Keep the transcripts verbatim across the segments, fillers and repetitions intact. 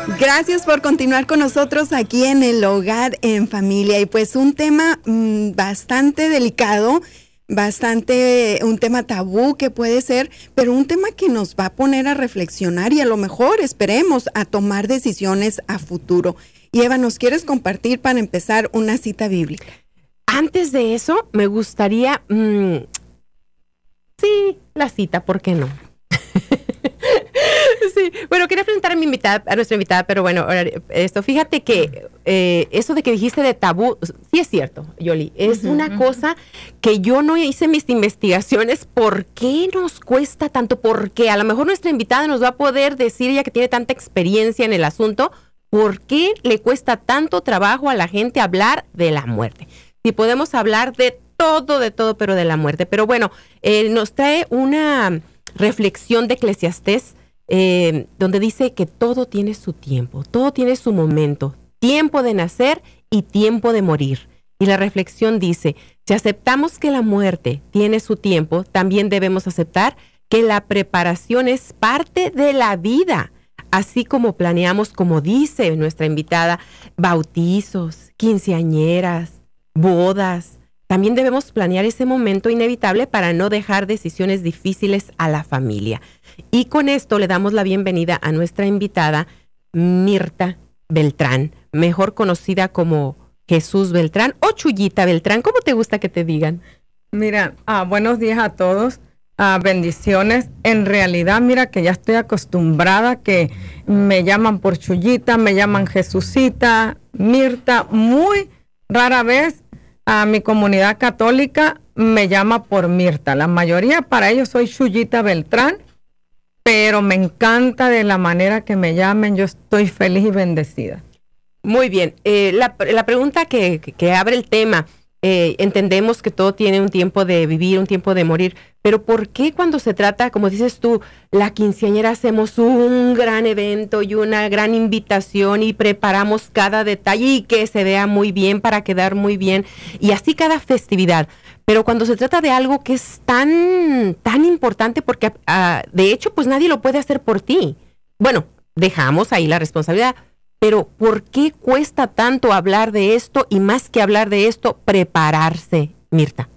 Gracias por continuar con nosotros aquí en El Hogar en Familia. Y pues un tema mmm, bastante delicado, bastante un tema tabú que puede ser, pero un tema que nos va a poner a reflexionar y a lo mejor esperemos a tomar decisiones a futuro. Y Eva, ¿nos quieres compartir para empezar una cita bíblica? Antes de eso, me gustaría, mmm, sí, la cita, ¿por qué no? Sí, bueno, quería presentar a mi invitada, a nuestra invitada, pero bueno, esto, fíjate que eh, eso de que dijiste de tabú, sí es cierto, Yoli, es uh-huh, una uh-huh. cosa que yo no hice mis investigaciones. ¿Por qué nos cuesta tanto? Porque a lo mejor nuestra invitada nos va a poder decir, ella que tiene tanta experiencia en el asunto, ¿por qué le cuesta tanto trabajo a la gente hablar de la muerte? Si podemos hablar de todo, de todo, pero de la muerte. Pero bueno, eh, nos trae una reflexión de Eclesiastés, Eh, donde dice que todo tiene su tiempo, todo tiene su momento, tiempo de nacer y tiempo de morir. Y la reflexión dice, si aceptamos que la muerte tiene su tiempo, también debemos aceptar que la preparación es parte de la vida, así como planeamos, como dice nuestra invitada, bautizos, quinceañeras, bodas. También debemos planear ese momento inevitable para no dejar decisiones difíciles a la familia. Y con esto le damos la bienvenida a nuestra invitada, Mirta Beltrán, mejor conocida como Jesús Beltrán o Chuyita Beltrán. ¿Cómo te gusta que te digan? Mira, ah, buenos días a todos. Ah, bendiciones. En realidad, mira que ya estoy acostumbrada que me llaman por Chuyita, me llaman Jesucita, Mirta. Muy rara vez a mi comunidad católica me llama por Mirta. La mayoría para ellos soy Chuyita Beltrán, pero me encanta de la manera que me llamen. Yo estoy feliz y bendecida. Muy bien. Eh, la, la pregunta que, que abre el tema, eh, entendemos que todo tiene un tiempo de vivir, un tiempo de morir, pero ¿por qué cuando se trata, como dices tú, la quinceañera hacemos un gran evento y una gran invitación y preparamos cada detalle y que se vea muy bien para quedar muy bien y así cada festividad? Pero cuando se trata de algo que es tan, tan importante, porque uh, de hecho pues nadie lo puede hacer por ti. Bueno, dejamos ahí la responsabilidad. Pero ¿por qué cuesta tanto hablar de esto y más que hablar de esto, prepararse, Mirta?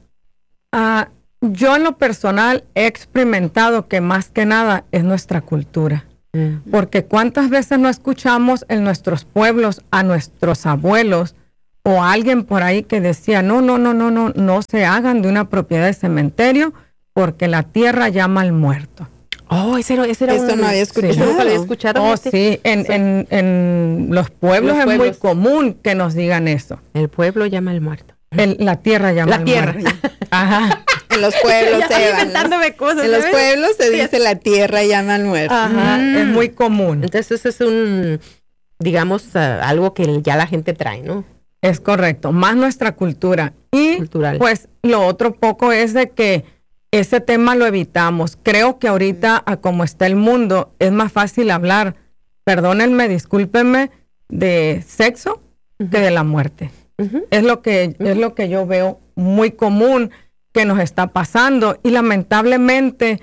Uh, yo en lo personal he experimentado que más que nada es nuestra cultura. Mm. Porque cuántas veces no escuchamos en nuestros pueblos a nuestros abuelos o a alguien por ahí que decía, no, no, no, no, no, no se hagan de una propiedad de cementerio porque la tierra llama al muerto. Oh, ese era, ese era Esto un, no había escuchado. Sí, nunca lo había escuchado. Oh, sí, en, sí. En, en los pueblos los es pueblos. muy común que nos digan eso. El pueblo llama al muerto. El, la tierra llama la al tierra. muerto. Ajá. En los pueblos, ya Eva, inventándome los, cosas. en los ¿sabes? pueblos se dice la tierra llama al muerto. Ajá, mm. Es muy común. Entonces es un, digamos, uh, algo que ya la gente trae, ¿no? Es correcto, más nuestra cultura. Y Cultural. Pues lo otro poco es de que ese tema lo evitamos. Creo que ahorita, a como está el mundo, es más fácil hablar, perdónenme, discúlpenme, de sexo uh-huh. que de la muerte. Uh-huh. Es lo que, uh-huh. es lo que yo veo muy común que nos está pasando. Y lamentablemente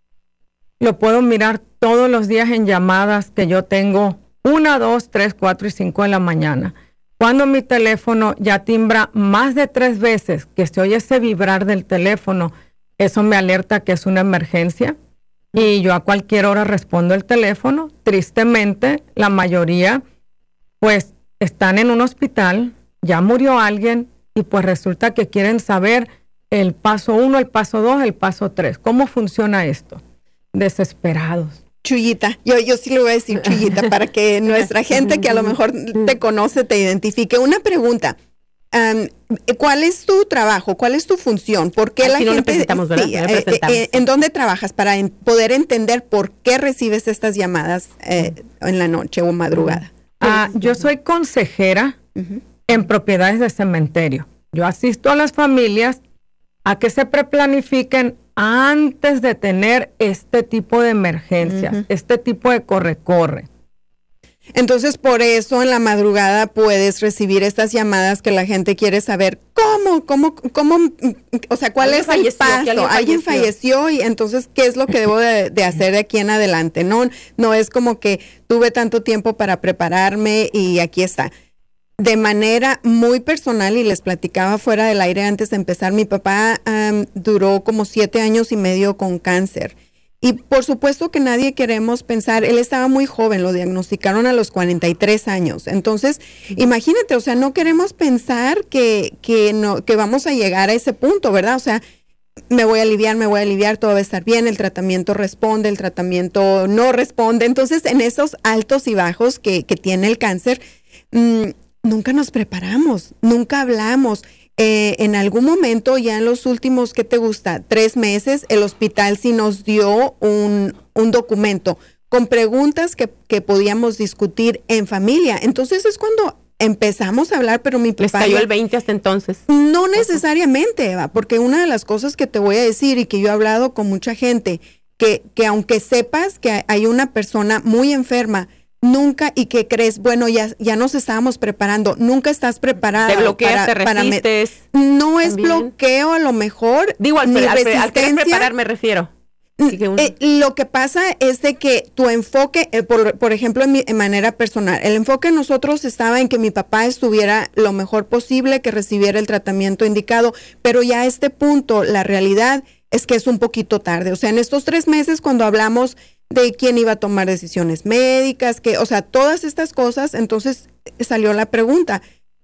lo puedo mirar todos los días en llamadas que yo tengo, una, dos, tres, cuatro y cinco de la mañana. Cuando mi teléfono ya timbra más de tres veces, que se oye ese vibrar del teléfono, eso me alerta que es una emergencia y yo a cualquier hora respondo el teléfono. Tristemente, la mayoría pues están en un hospital, ya murió alguien y pues resulta que quieren saber el paso uno, el paso dos, el paso tres. ¿Cómo funciona esto? Desesperados. Chuyita, yo, yo sí le voy a decir Chuyita para que nuestra gente que a lo mejor te conoce te identifique. Una pregunta. Um, ¿Cuál es tu trabajo? ¿Cuál es tu función? ¿Por qué Aquí la no gente? Representamos, ¿verdad? Sí, eh, eh, ¿En dónde trabajas para en, poder entender por qué recibes estas llamadas eh, en la noche o madrugada? Ah, yo soy consejera uh-huh. en propiedades de cementerio. Yo asisto a las familias a que se preplanifiquen antes de tener este tipo de emergencias, uh-huh. este tipo de corre-corre. Entonces, por eso en la madrugada puedes recibir estas llamadas que la gente quiere saber cómo, cómo, cómo, o sea, cuál es el paso. Alguien, alguien falleció y entonces, ¿qué es lo que debo de, de hacer de aquí en adelante? No, no es como que tuve tanto tiempo para prepararme y aquí está. De manera muy personal, y les platicaba fuera del aire antes de empezar, mi papá um, duró como siete años y medio con cáncer. Y por supuesto que nadie queremos pensar, él estaba muy joven, lo diagnosticaron a los cuarenta y tres años. Entonces, imagínate, o sea, no queremos pensar que, que, no, que vamos a llegar a ese punto, ¿verdad? O sea, me voy a aliviar, me voy a aliviar, todo va a estar bien, el tratamiento responde, el tratamiento no responde. Entonces, en esos altos y bajos que, que tiene el cáncer, mmm, nunca nos preparamos, nunca hablamos. Eh, en algún momento, ya en los últimos, ¿qué te gusta? Tres meses, el hospital sí nos dio un, un documento con preguntas que, que podíamos discutir en familia. Entonces es cuando empezamos a hablar, pero mi papá... ¿Les cayó el veinte hasta entonces? No necesariamente, Eva, porque una de las cosas que te voy a decir y que yo he hablado con mucha gente, que, que aunque sepas que hay una persona muy enferma, nunca, y que crees, bueno, ya, ya nos estábamos preparando, nunca estás preparada. Te bloqueas, para, te resistes. Para me, no es también. Bloqueo a lo mejor. Digo, al, ni al, resistencia. al querer preparar me refiero. Un... Eh, lo que pasa es de que tu enfoque, eh, por, por ejemplo, en, mi, en manera personal, el enfoque de nosotros estaba en que mi papá estuviera lo mejor posible, que recibiera el tratamiento indicado, pero ya a este punto, la realidad es que es un poquito tarde. O sea, en estos tres meses, cuando hablamos de quién iba a tomar decisiones médicas, que, o sea, todas estas cosas, entonces salió la pregunta,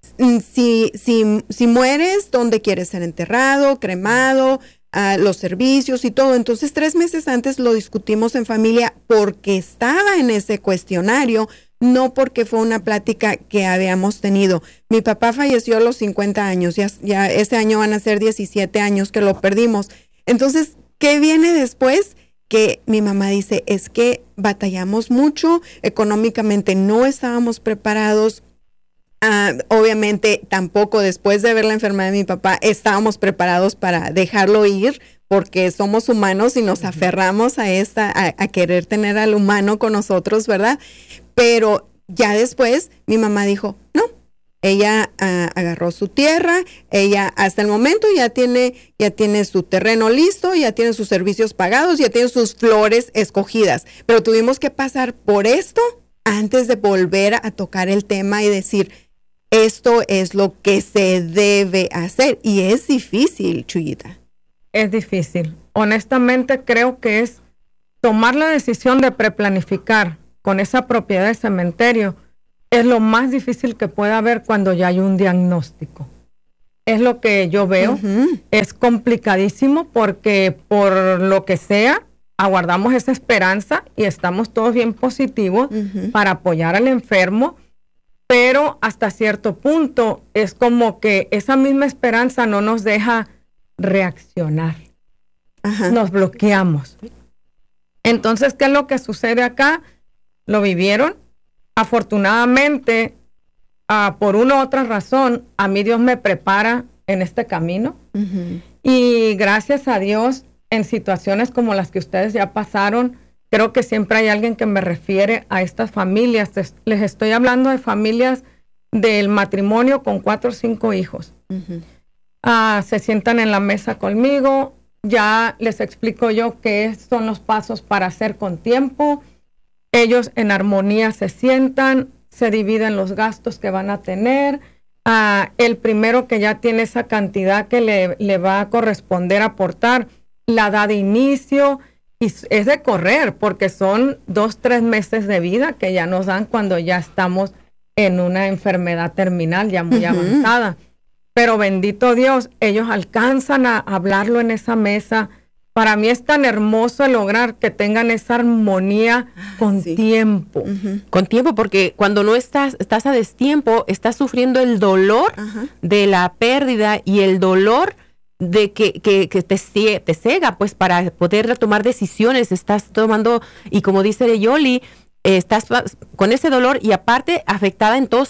si, si, si mueres, ¿dónde quieres ser enterrado, cremado, uh, los servicios y todo? Entonces, tres meses antes lo discutimos en familia porque estaba en ese cuestionario, no porque fue una plática que habíamos tenido. Mi papá falleció a los cincuenta años, ya, ya este año van a ser diecisiete años que lo perdimos. Entonces, ¿qué viene después? Que mi mamá dice, es que batallamos mucho, económicamente no estábamos preparados, uh, obviamente tampoco después de ver la enfermedad de mi papá estábamos preparados para dejarlo ir, porque somos humanos y nos aferramos a esta, a, a querer tener al humano con nosotros, ¿verdad? Pero ya después mi mamá dijo, no. Ella uh, agarró su tierra, ella hasta el momento ya tiene, ya tiene su terreno listo, ya tiene sus servicios pagados, ya tiene sus flores escogidas, pero tuvimos que pasar por esto antes de volver a tocar el tema y decir, esto es lo que se debe hacer, y es difícil, Chuyita. Es difícil. Honestamente creo que es tomar la decisión de preplanificar con esa propiedad de cementerio. Es lo más difícil que puede haber cuando ya hay un diagnóstico. Es lo que yo veo. Uh-huh. Es complicadísimo porque por lo que sea, aguardamos esa esperanza y estamos todos bien positivos uh-huh. para apoyar al enfermo, pero hasta cierto punto es como que esa misma esperanza no nos deja reaccionar. Uh-huh. Nos bloqueamos. Entonces, ¿qué es lo que sucede acá? Lo vivieron. Afortunadamente, uh, por una u otra razón, a mí Dios me prepara en este camino. Uh-huh. Y gracias a Dios, en situaciones como las que ustedes ya pasaron, creo que siempre hay alguien que me refiere a estas familias. Les estoy hablando de familias del matrimonio con cuatro o cinco hijos. Uh-huh. Uh, se sientan en la mesa conmigo, ya les explico yo qué son los pasos para hacer con tiempo. Ellos en armonía se sientan, se dividen los gastos que van a tener. Uh, el primero que ya tiene esa cantidad que le, le va a corresponder aportar, la da de inicio, y es de correr, porque son dos, tres meses de vida que ya nos dan cuando ya estamos en una enfermedad terminal ya muy uh-huh. avanzada. Pero bendito Dios, ellos alcanzan a hablarlo en esa mesa. Para mí es tan hermoso lograr que tengan esa armonía con sí. tiempo. Uh-huh. Con tiempo, porque cuando no estás, estás a destiempo, estás sufriendo el dolor uh-huh. de la pérdida y el dolor de que, que, que te, te cega, pues, para poder tomar decisiones. Estás tomando, y como dice Yoli, eh, estás con ese dolor y aparte afectada en todos aspectos.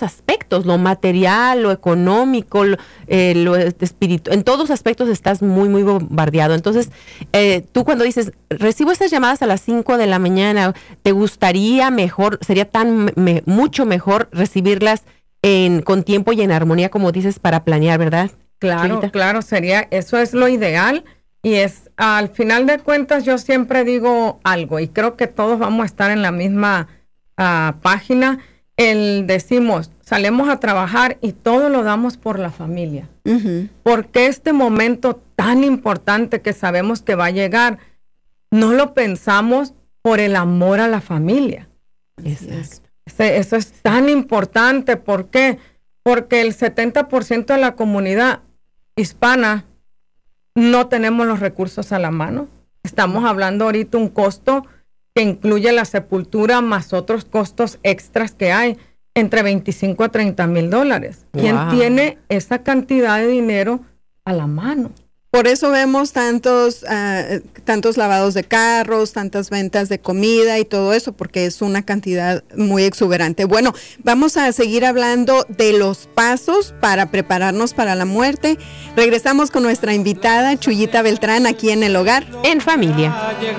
aspectos, lo material, lo económico, lo, eh, lo espiritual, en todos aspectos estás muy, muy bombardeado. Entonces, eh, tú cuando dices, recibo estas llamadas a las cinco de la mañana, ¿te gustaría mejor, sería tan me, mucho mejor recibirlas en, con tiempo y en armonía, como dices, para planear, ¿verdad? Claro, Chuyita. claro, sería, eso es lo ideal. Y es, al final de cuentas, yo siempre digo algo, y creo que todos vamos a estar en la misma uh, página. El decimos, salimos a trabajar y todo lo damos por la familia. Uh-huh. Porque este momento tan importante que sabemos que va a llegar, no lo pensamos por el amor a la familia. Exacto. Eso es tan importante. ¿Por qué? Porque el setenta por ciento de la comunidad hispana no tenemos los recursos a la mano. Estamos hablando ahorita un costo que incluye la sepultura más otros costos extras que hay, entre veinticinco a treinta mil dólares. ¿Quién wow. tiene esa cantidad de dinero a la mano? Por eso vemos tantos, uh, tantos lavados de carros, tantas ventas de comida y todo eso, porque es una cantidad muy exuberante. Bueno, vamos a seguir hablando de los pasos para prepararnos para la muerte. Regresamos con nuestra invitada, Chuyita Beltrán, aquí en El Hogar en Familia.